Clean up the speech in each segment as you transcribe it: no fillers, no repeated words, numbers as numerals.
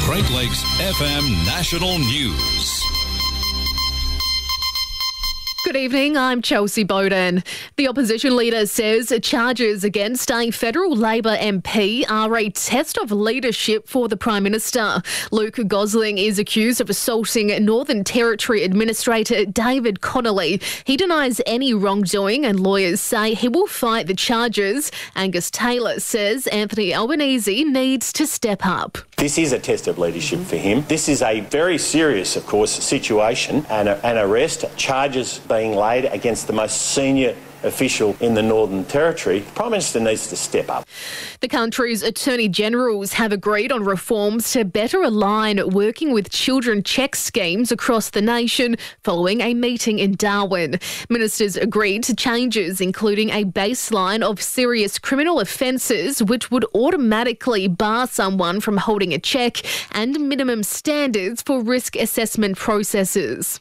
Great Lakes FM National News. Good evening, I'm Chelsea Bowden. The opposition leader says charges against a federal Labor MP are a test of leadership for the Prime Minister. Luke Gosling is accused of assaulting Northern Territory Administrator David Connolly. He denies any wrongdoing and lawyers say he will fight the charges. Angus Taylor says Anthony Albanese needs to step up. This is a test of leadership for him. This is a very serious, of course, situation and an arrest, charges being laid against the most senior official in the Northern Territory. The Prime Minister needs to step up. The country's Attorney Generals have agreed on reforms to better align working with children check schemes across the nation following a meeting in Darwin. Ministers agreed to changes including a baseline of serious criminal offences which would automatically bar someone from holding a check and minimum standards for risk assessment processes.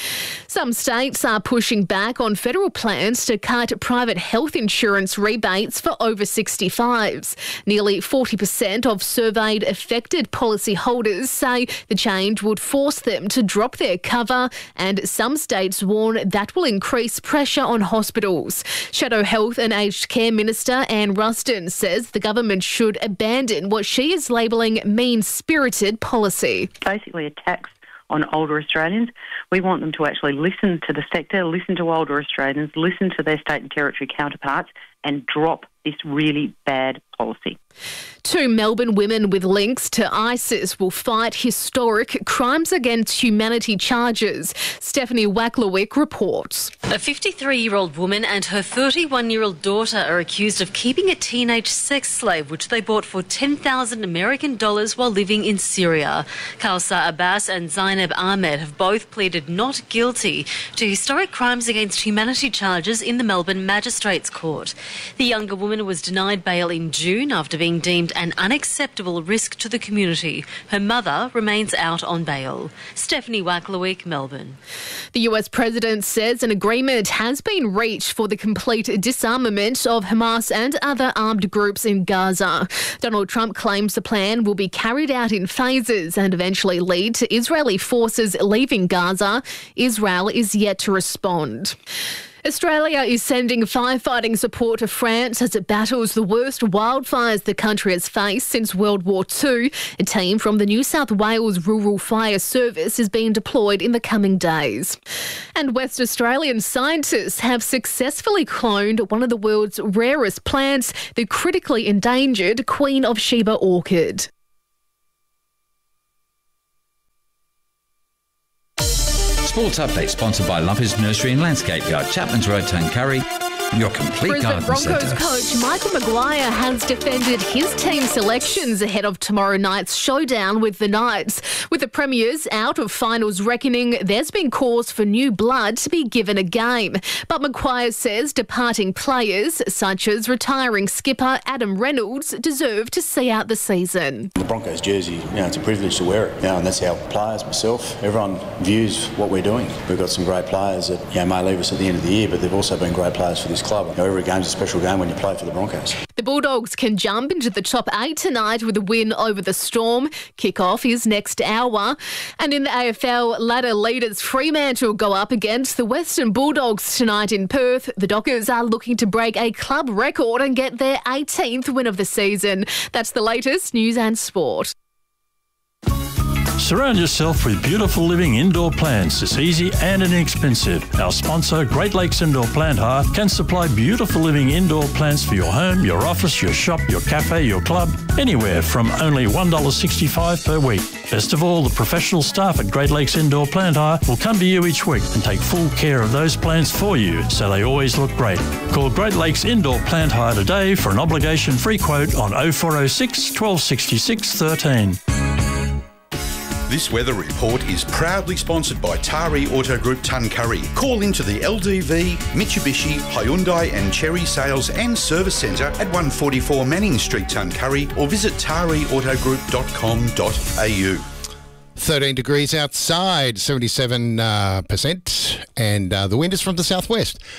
Some states are pushing back on federal plans to cut private health insurance rebates for over 65s. Nearly 40% of surveyed affected policyholders say the change would force them to drop their cover, and some states warn that will increase pressure on hospitals. Shadow Health and Aged Care Minister Anne Ruston says the government should abandon what she is labelling mean-spirited policy. Basically a tax on older Australians. We want them to actually listen to the sector, listen to older Australians, listen to their state and territory counterparts and drop this really bad policy. Two Melbourne women with links to ISIS will fight historic crimes against humanity charges. Stephanie Wacklewick reports. A 53-year-old woman and her 31-year-old daughter are accused of keeping a teenage sex slave, which they bought for $10,000 American while living in Syria. Kausar Abbas and Zainab Ahmed have both pleaded not guilty to historic crimes against humanity charges in the Melbourne Magistrates Court. The younger woman was denied bail in June after being deemed an unacceptable risk to the community. Her mother remains out on bail. Stephanie Wacklewick, Melbourne. The US President says an agreement has been reached for the complete disarmament of Hamas and other armed groups in Gaza. Donald Trump claims the plan will be carried out in phases and eventually lead to Israeli forces leaving Gaza. Israel is yet to respond. Australia is sending firefighting support to France as it battles the worst wildfires the country has faced since World War II. A team from the New South Wales Rural Fire Service is being deployed in the coming days. And West Australian scientists have successfully cloned one of the world's rarest plants, the critically endangered Queen of Sheba orchid. Sports update sponsored by Lumpy's Nursery and Landscape Yard, Chapman's Road, Tuncurry. Your complete Brisbane garden Broncos centre. coach Michael Maguire has defended his team selections ahead of tomorrow night's showdown with the Knights. With the Premiers out of finals reckoning, there's been cause for new blood to be given a game. But Maguire says departing players, such as retiring skipper Adam Reynolds, deserve to see out the season. The Broncos jersey, it's a privilege to wear it. And that's how players, myself, everyone views what we're doing. We've got some great players that may leave us at the end of the year, but they've also been great players for this club. Every game's a special game when you play for the Broncos. The Bulldogs can jump into the top 8 tonight with a win over the Storm. Kick-off is next hour. And in the AFL, ladder leaders Fremantle go up against the Western Bulldogs tonight in Perth. The Dockers are looking to break a club record and get their 18th win of the season. That's the latest news and sport. Surround yourself with beautiful living indoor plants. It's easy and inexpensive. Our sponsor, Great Lakes Indoor Plant Hire, can supply beautiful living indoor plants for your home, your office, your shop, your cafe, your club, anywhere from only $1.65 per week. Best of all, the professional staff at Great Lakes Indoor Plant Hire will come to you each week and take full care of those plants for you so they always look great. Call Great Lakes Indoor Plant Hire today for an obligation-free quote on 0406 1266 13. This weather report is proudly sponsored by Tari Auto Group Tuncurry. Call into the LDV, Mitsubishi, Hyundai and Chery Sales and Service Centre at 144 Manning Street, Tuncurry, or visit tariautogroup.com.au. 13 degrees outside, 77%, and the wind is from the southwest.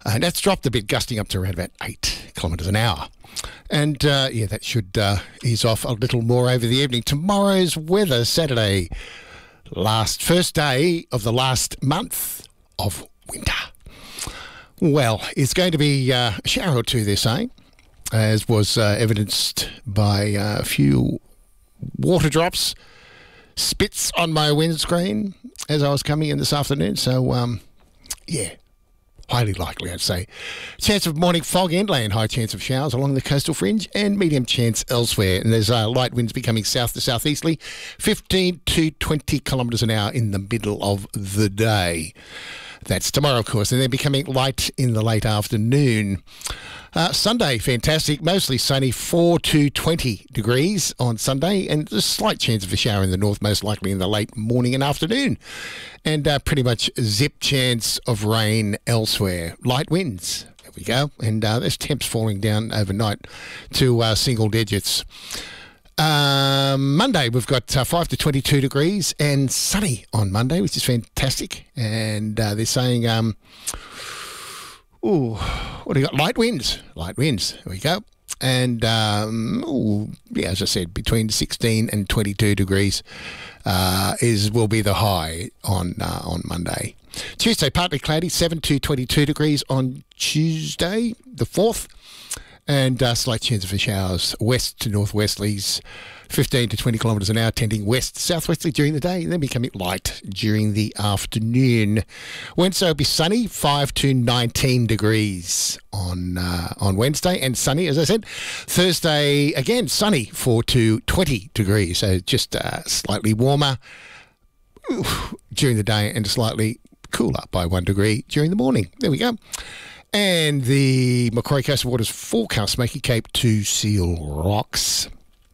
And that's dropped a bit, gusting up to around about 8 kilometres an hour. And, that should ease off a little more over the evening. Tomorrow's weather, Saturday, first day of the last month of winter. Well, it's going to be a shower or two, they're saying, as was evidenced by a few water drops, spits on my windscreen as I was coming in this afternoon. So, highly likely, I'd say. Chance of morning fog inland, high chance of showers along the coastal fringe, and medium chance elsewhere. And there's light winds becoming south to southeasterly, 15 to 20 kilometres an hour in the middle of the day. That's tomorrow, of course, and then becoming light in the late afternoon. Sunday, fantastic, mostly sunny, 4 to 20 degrees on Sunday, and a slight chance of a shower in the north, most likely in the late morning and afternoon. And pretty much zip chance of rain elsewhere. Light winds, there we go, and there's temps falling down overnight to single digits. Monday, we've got 5 to 22 degrees and sunny on Monday, which is fantastic. And they're saying, what do you got? Light winds. There we go. And, as I said, between 16 and 22 degrees will be the high on Monday. Tuesday, partly cloudy, 7 to 22 degrees on Tuesday, the 4th. And slight chance of showers, west to northwesterlies, 15 to 20 kilometres an hour, tending west-southwesterly during the day, and then becoming light during the afternoon. Wednesday will be sunny, 5 to 19 degrees on Wednesday, and sunny, as I said. Thursday, again, sunny, 4 to 20 degrees, so just slightly warmer during the day and slightly cooler by 1 degree during the morning. There we go. And the Macquarie Coastal Waters forecast, Smoky Cape to Seal Rocks.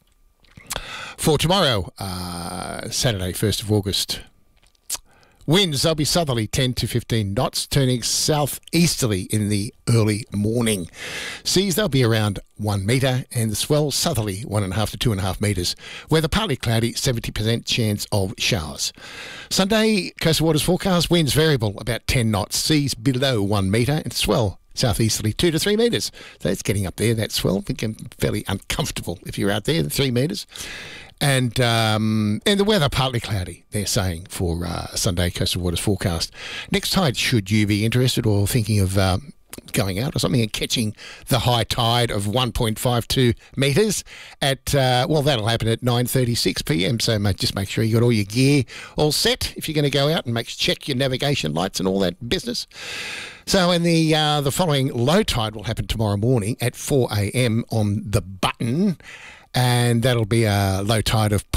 For tomorrow, Saturday, 1st of August, winds, they'll be southerly 10 to 15 knots, turning southeasterly in the early morning. Seas, they'll be around 1 metre, and the swell southerly 1.5 to 2.5 metres. Weather partly cloudy, 70% chance of showers. Sunday, coastal waters forecast, winds variable about 10 knots, seas below 1 metre, and swell southeasterly 2 to 3 metres. So it's getting up there, that swell, become fairly uncomfortable if you're out there, the 3 metres. And the weather partly cloudy, they're saying, for Sunday coastal waters forecast. Next tide, should you be interested or thinking of going out or something and catching the high tide of 1.52 metres at, that'll happen at 9:36 p.m. So just make sure you got all your gear all set if you're going to go out, and check your navigation lights and all that business. So, and the following low tide will happen tomorrow morning at 4 a.m. on the Button, and that'll be a low tide of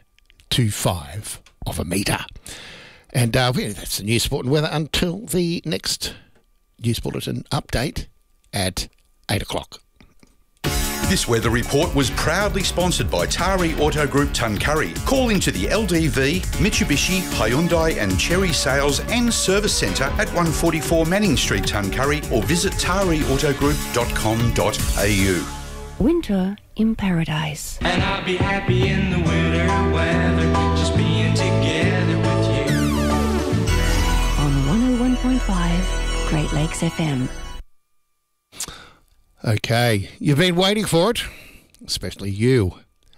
0.25 of a metre. And that's the news, sport and weather until the next news bulletin update at 8 o'clock. This weather report was proudly sponsored by Tari Auto Group Tuncurry. Call into the LDV, Mitsubishi, Hyundai and Cherry Sales and Service Centre at 144 Manning Street, Tuncurry, or visit tariautogroup.com.au. Winter in paradise. And I'll be happy in the winter weather, just being together with you. On 101.5 Great Lakes FM. Okay, you've been waiting for it, especially you,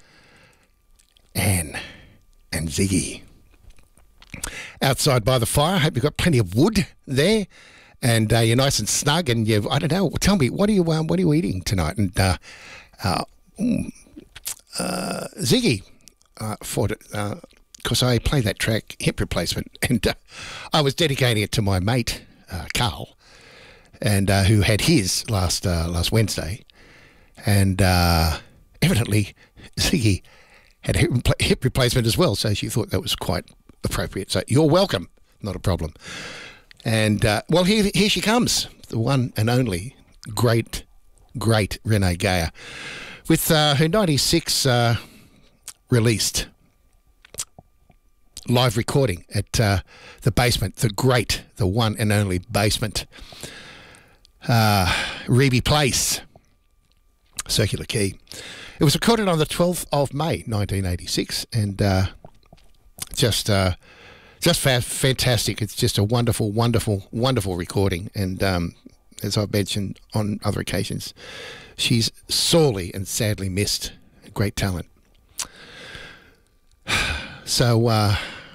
Anne and Ziggy. Outside by the fire, I hope you've got plenty of wood there, and you're nice and snug. And I don't know. Tell me, what are you eating tonight? And Ziggy, for it, because I play that track, Hip Replacement, and I was dedicating it to my mate Carl, and who had his last Wednesday, and evidently Ziggy had a hip replacement as well, so she thought that was quite appropriate. So you're welcome, not a problem. And here she comes, the one and only great Renee Geyer, with her 96 released live recording at the Basement, the one and only Basement. Reby Place, Circular Quay. It was recorded on the 12th of May, 1986, and just fantastic. It's just a wonderful recording, and as I've mentioned on other occasions. She's sorely and sadly missed. Great talent. So,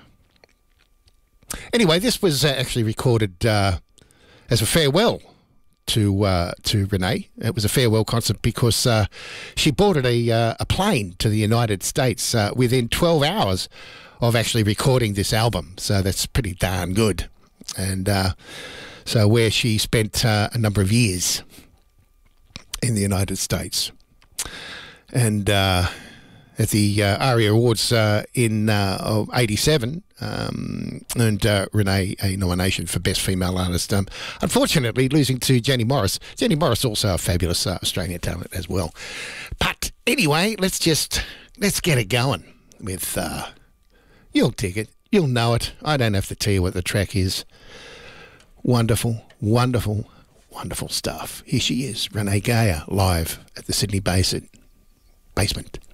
anyway, this was actually recorded as a farewell to Renee. It was a farewell concert because she boarded a plane to the United States within 12 hours of actually recording this album. So that's pretty darn good. And so where she spent a number of years in the United States. And at the ARIA Awards in 87, earned Renee a nomination for Best Female Artist. Unfortunately, losing to Jenny Morris. Jenny Morris, also a fabulous Australian talent as well. But anyway, let's get it going with, you'll dig it, you'll know it. I don't have to tell you what the track is. Wonderful, wonderful, wonderful stuff. Here she is, Renee Geyer, live at the Sydney Basement.